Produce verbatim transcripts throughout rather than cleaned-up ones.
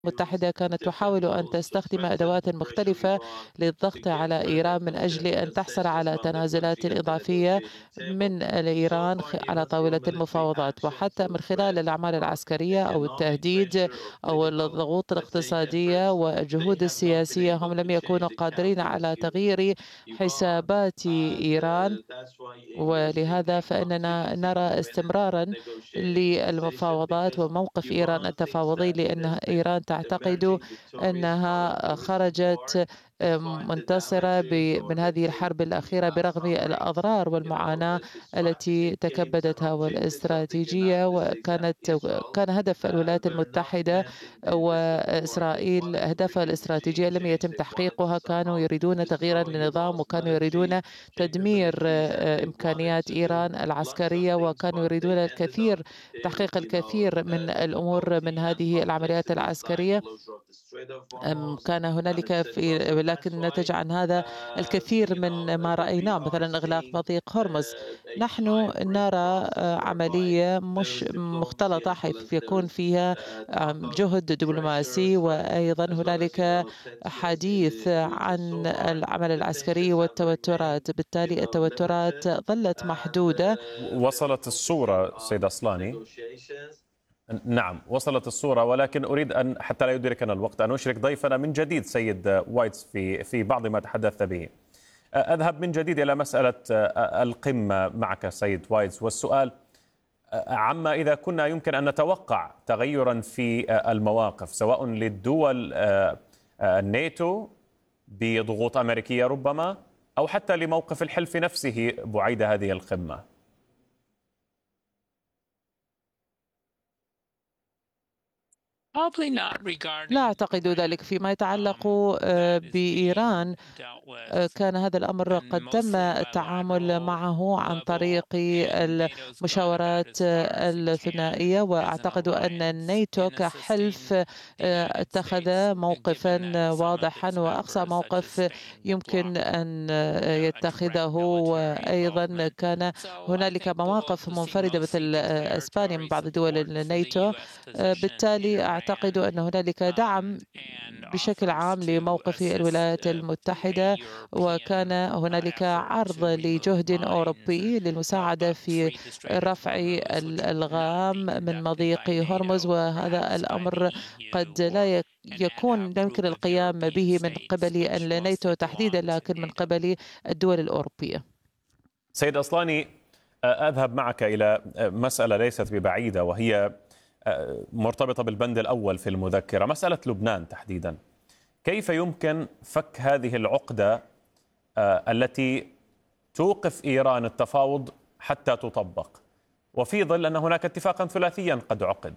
المتحدة كانت تحاول أن تستخدم أدوات مختلفة للضغط على إيران من أجل أن تحصل على تنازلات إضافية من إيران خ- على طاولة المفاوضات، وحتى من خلال الأعمال العسكرية أو التهديد أو الضغوط الاقتصادية والجهود السياسية. هم لم يكونوا قادرين على تغيير حسابات إيران، ولهذا فإننا نرى استمرارا للمفاوضات وموقف إيران التفاوضي، لأن إيران تعتقد أنها خرجت منتصرة ب- من هذه الحرب الأخيرة برغم الأضرار والمعاناة التي تكبدتها. والاستراتيجية وكانت كان هدف الولايات المتحدة وإسرائيل، هدفها الاستراتيجية لم يتم تحقيقها. كانوا يريدون تغييرا للنظام، وكانوا يريدون تدمير آه، إمكانيات إيران العسكرية، وكانوا يريدون الكثير تحقيق الكثير من الأمور من هذه العمليات العسكرية. أم كان هنالك في لكن نتج عن هذا الكثير من ما رأيناه، مثلا إغلاق مضيق هرمز. نحن نرى آه، عملية مش مختلطة، حيث يكون فيها آم، جهد دبلوماسي، وأيضا هنالك حديث عن العمل العسكري والتوترات. بالتالي التوترات ظلت محدودة. وصلت الصورة سيد أصلاني. نعم، وصلت الصورة، ولكن أريد أن حتى لا يدركنا الوقت أن أشرك ضيفنا من جديد سيد وايتس في في بعض ما تحدث به. أذهب من جديد إلى مسألة القمة معك سيد وايتس، والسؤال عما إذا كنا يمكن أن نتوقع تغيرا في المواقف سواء للدول الناتو بضغوط أمريكية ربما، أو حتى لموقف الحلف نفسه بعيد هذه القمة. لا أعتقد ذلك. فيما يتعلق آه، بإيران، آه، كان هذا الأمر قد تم التعامل معه عن طريق المشاورات آه، الثنائية، وأعتقد أن الناتو كحلف آه، اتخذ موقفا واضحا، وأقصى موقف يمكن أن آه، يتخذه. وأيضا كان هنالك مواقف منفردة مثل آه، إسبانيا من بعض دول الناتو. آه، بالتالي أعتقد أن هنالك دعم بشكل عام لموقف الولايات المتحدة، وكان هنالك عرض لجهد أوروبي للمساعدة في رفع الألغام من مضيق هرمز، وهذا الأمر قد لا يك- يكون يمكن القيام به من قبل الناتو تحديدا، لكن من قبل الدول الأوروبية. سيد أصلاني، أذهب معك إلى مسألة ليست ببعيدة، وهي مرتبطة بالبند الأول في المذكرة، مسألة لبنان تحديدا. كيف يمكن فك هذه العقدة آه، التي توقف إيران التفاوض حتى تطبق، وفي ظل أن هناك اتفاقا ثلاثيا قد عقد؟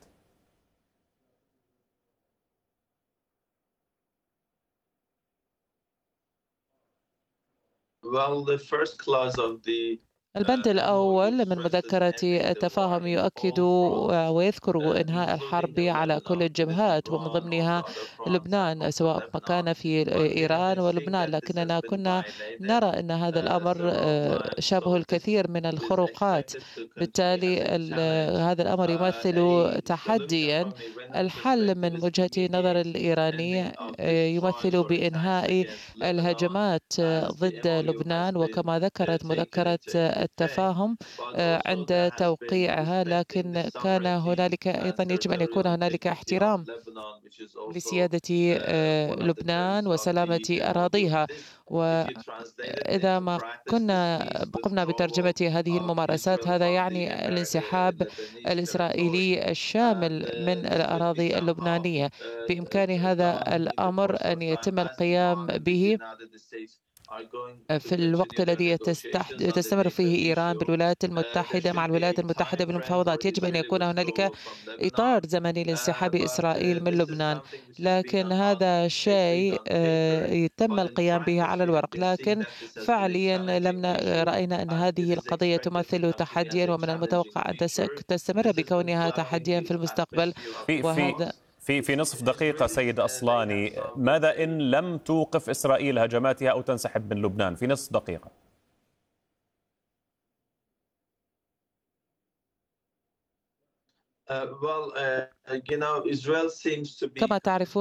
Well, the first clause of the البند الأول من مذكرة التفاهم يؤكد ويذكر إنهاء الحرب على كل الجبهات، ومن ضمنها لبنان، سواء ما كان في إيران ولبنان. لكننا كنا نرى أن هذا الأمر آه، شابه الكثير من الخروقات. بالتالي هذا الأمر يمثل تحديا. الحل من وجهة نظر الإيراني آه، يمثل بإنهاء الهجمات آه، ضد لبنان، وكما ذكرت مذكرة التفاهم آه، عند توقيعها. لكن كان هنالك أيضا يجب أن يكون هنالك احترام لسيادة آه، لبنان وسلامة أراضيها. وإذا ما كنا قمنا بترجمة هذه الممارسات، هذا يعني الانسحاب الإسرائيلي الشامل من الأراضي اللبنانية. بإمكان هذا الأمر أن يتم القيام به في الوقت الذي تستح- تستمر فيه إيران بالولايات المتحدة مع الولايات المتحدة بالمفاوضات. يجب أن يكون هنالك إطار زمني لانسحاب إسرائيل من لبنان، لكن هذا شيء آه، تم القيام به على الورق، لكن فعليا لم ن- رأينا أن هذه القضية تمثل تحديا، ومن المتوقع أن تس- تستمر بكونها تحديا في المستقبل. في في وهذا في في نصف دقيقة سيد أصلاني، ماذا إن لم توقف إسرائيل هجماتها أو تنسحب من لبنان؟ في نصف دقيقة. uh, well, uh, you know, Israel seems to be كما تعرفون